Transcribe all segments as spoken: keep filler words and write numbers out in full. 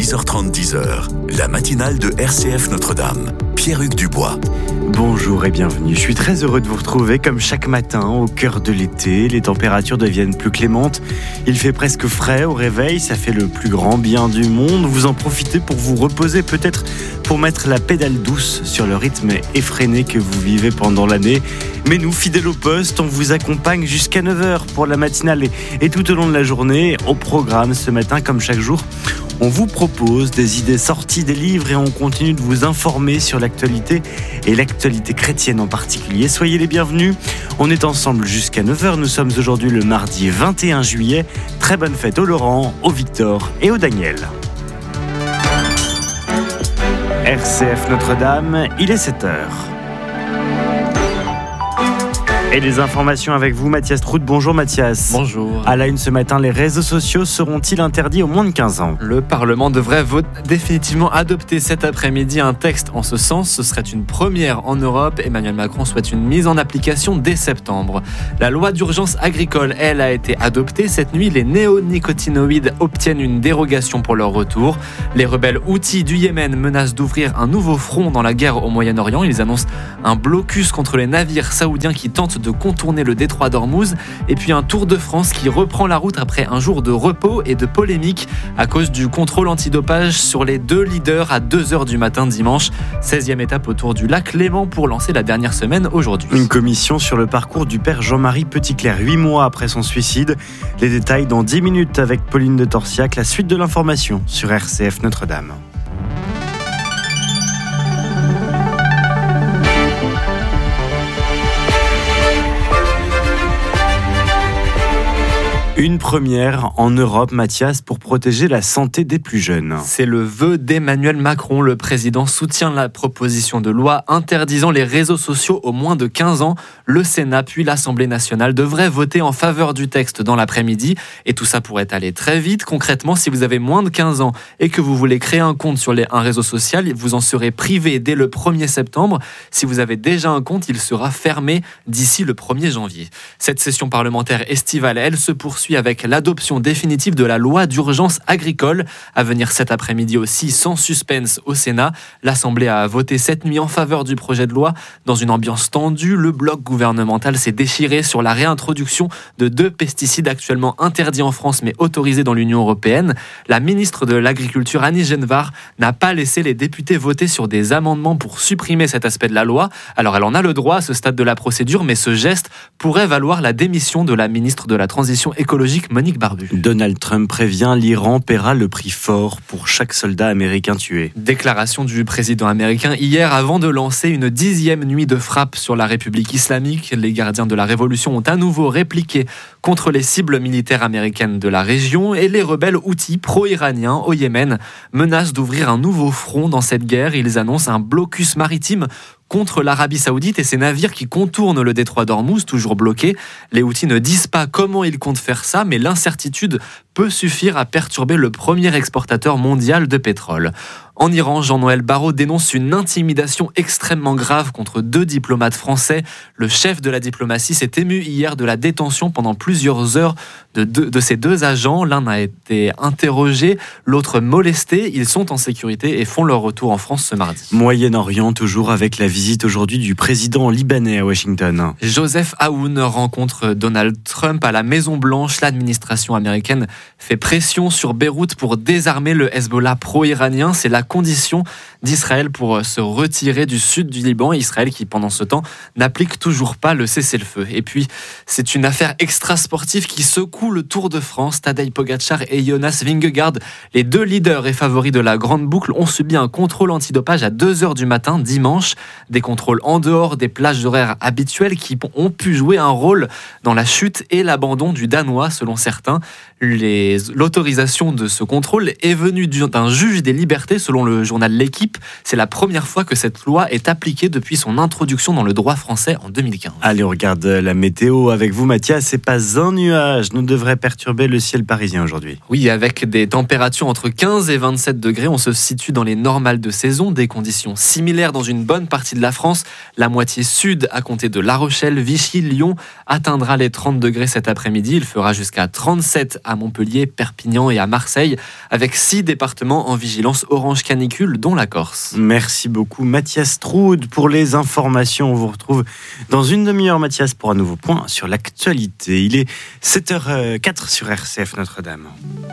six heures trente, dix heures, la matinale de R C F Notre-Dame. Pierre-Hugues Dubois. Bonjour et bienvenue. Je suis très heureux de vous retrouver comme chaque matin au cœur de l'été. Les températures deviennent plus clémentes. Il fait presque frais au réveil. Ça fait le plus grand bien du monde. Vous en profitez pour vous reposer, peut-être pour mettre la pédale douce sur le rythme effréné que vous vivez pendant l'année. Mais nous, fidèles au poste, on vous accompagne jusqu'à neuf heures pour la matinale et, et tout au long de la journée. Au programme ce matin, comme chaque jour, on vous propose des idées sorties des livres et on continue de vous informer sur l'actualité et l'actualité chrétienne en particulier. Soyez les bienvenus. On est ensemble jusqu'à neuf heures. Nous sommes aujourd'hui le mardi vingt et un juillet. Très bonne fête au Laurent, au Victor et au Daniel. R C F Notre-Dame, il est sept heures. Et les informations avec vous, Mathias Trout. Bonjour Mathias. Bonjour. À la une ce matin, les réseaux sociaux seront-ils interdits aux moins de quinze ans ? Le Parlement devrait vote définitivement adopter cet après-midi un texte en ce sens. Ce serait une première en Europe. Emmanuel Macron souhaite une mise en application dès septembre. La loi d'urgence agricole, elle, a été adoptée. Cette nuit, les néonicotinoïdes obtiennent une dérogation pour leur retour. Les rebelles Houthis du Yémen menacent d'ouvrir un nouveau front dans la guerre au Moyen-Orient. Ils annoncent un blocus contre les navires saoudiens qui tentent de contourner le détroit d'Ormuz, et puis un Tour de France qui reprend la route après un jour de repos et de polémique à cause du contrôle antidopage sur les deux leaders à deux heures du matin dimanche. seizième étape autour du lac Léman pour lancer la dernière semaine aujourd'hui. Une commission sur le parcours du père Jean-Marie Petitclerc, huit mois après son suicide. Les détails dans dix minutes avec Pauline de Torsiac. La suite de l'information sur R C F Notre-Dame. Une première en Europe, Mathias, pour protéger la santé des plus jeunes. C'est le vœu d'Emmanuel Macron. Le président soutient la proposition de loi interdisant les réseaux sociaux aux moins de quinze ans. Le Sénat puis l'Assemblée nationale devraient voter en faveur du texte dans l'après-midi. Et tout ça pourrait aller très vite. Concrètement, si vous avez moins de quinze ans et que vous voulez créer un compte sur les, un réseau social, vous en serez privé dès le premier septembre. Si vous avez déjà un compte, il sera fermé d'ici le premier janvier. Cette session parlementaire estivale, elle se poursuit avec l'adoption définitive de la loi d'urgence agricole à venir cet après-midi aussi sans suspense au Sénat. L'Assemblée a voté cette nuit en faveur du projet de loi. Dans une ambiance tendue, le bloc gouvernemental s'est déchiré sur la réintroduction de deux pesticides actuellement interdits en France mais autorisés dans l'Union européenne. La ministre de l'Agriculture, Annie Genevard, n'a pas laissé les députés voter sur des amendements pour supprimer cet aspect de la loi. Alors elle en a le droit à ce stade de la procédure, mais ce geste pourrait valoir la démission de la ministre de la Transition écologique, Monique Barbu. Donald Trump prévient, l'Iran paiera le prix fort pour chaque soldat américain tué. Déclaration du président américain hier avant de lancer une dixième nuit de frappe sur la République islamique. Les gardiens de la révolution ont à nouveau répliqué contre les cibles militaires américaines de la région et les rebelles Houthis pro-iraniens au Yémen menacent d'ouvrir un nouveau front dans cette guerre. Ils annoncent un blocus maritime contre l'Arabie Saoudite et ses navires qui contournent le détroit d'Ormuz, toujours bloqués. Les Houthis ne disent pas comment ils comptent faire ça, mais l'incertitude peut suffire à perturber le premier exportateur mondial de pétrole. En Iran, Jean-Noël Barrot dénonce une intimidation extrêmement grave contre deux diplomates français. Le chef de la diplomatie s'est ému hier de la détention pendant plusieurs heures de, deux, de ces deux agents. L'un a été interrogé, l'autre molesté. Ils sont en sécurité et font leur retour en France ce mardi. Moyen-Orient, toujours avec la visite aujourd'hui du président libanais à Washington. Joseph Aoun rencontre Donald Trump à la Maison-Blanche. L'administration américaine fait pression sur Beyrouth pour désarmer le Hezbollah pro-iranien. C'est la condition d'Israël pour se retirer du sud du Liban. Israël qui, pendant ce temps, n'applique toujours pas le cessez-le-feu. Et puis, c'est une affaire extra-sportive qui secoue le Tour de France. Tadej Pogačar et Jonas Vingegaard, les deux leaders et favoris de la grande boucle, ont subi un contrôle antidopage à deux heures du matin dimanche. Des contrôles en dehors des plages horaires habituelles qui ont pu jouer un rôle dans la chute et l'abandon du Danois, selon certains. Les, l'autorisation de ce contrôle est venue d'un juge des libertés, selon le journal L'Équipe. C'est la première fois que cette loi est appliquée depuis son introduction dans le droit français en deux mille quinze. Allez, on regarde la météo avec vous, Mathias. C'est pas un nuage ne devrait perturber le ciel parisien aujourd'hui. Oui, avec des températures entre quinze et vingt-sept degrés, on se situe dans les normales de saison, des conditions similaires dans une bonne partie de la France. La moitié sud, à compter de La Rochelle, Vichy, Lyon, atteindra les trente degrés cet après-midi. Il fera jusqu'à trente-sept à Montpellier Montpellier, Perpignan et à Marseille, avec six départements en vigilance orange canicule, dont la Corse. Merci beaucoup Mathias Troud pour les informations. On vous retrouve dans une demi-heure, Mathias, pour un nouveau point sur l'actualité. Il est sept heures quatre sur R C F Notre-Dame.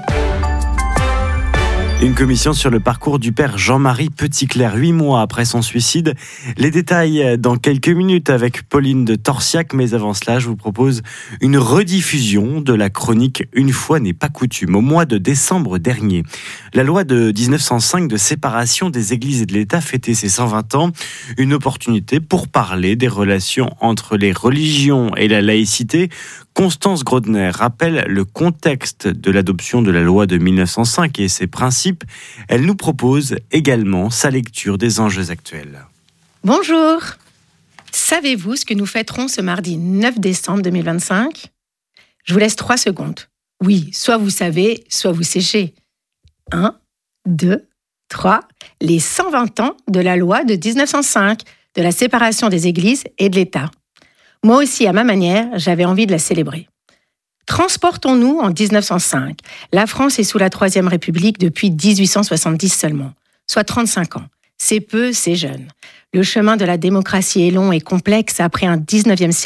Une commission sur le parcours du père Jean-Marie Petitclerc, huit mois après son suicide. Les détails dans quelques minutes avec Pauline de Torsiac, mais avant cela, je vous propose une rediffusion de la chronique Une fois n'est pas coutume. Au mois de décembre dernier, la loi de dix-neuf cent cinq de séparation des églises et de l'État fêtait ses cent vingt ans. Une opportunité pour parler des relations entre les religions et la laïcité. Constance Grodner rappelle le contexte de l'adoption de la loi de mille neuf cent cinq et ses principes. Elle nous propose également sa lecture des enjeux actuels. Bonjour. Savez-vous ce que nous fêterons ce mardi neuf décembre deux mille vingt-cinq ? Je vous laisse trois secondes. Oui, soit vous savez, soit vous séchez. Un, deux, trois. Les cent vingt ans de la loi de dix-neuf cent cinq, de la séparation des églises et de l'État. Moi aussi, à ma manière, j'avais envie de la célébrer. Transportons-nous en dix-neuf cent cinq. La France est sous la Troisième République depuis dix-huit cent soixante-dix seulement, soit trente-cinq ans. C'est peu, c'est jeune. Le chemin de la démocratie est long et complexe après un dix-neuvième siècle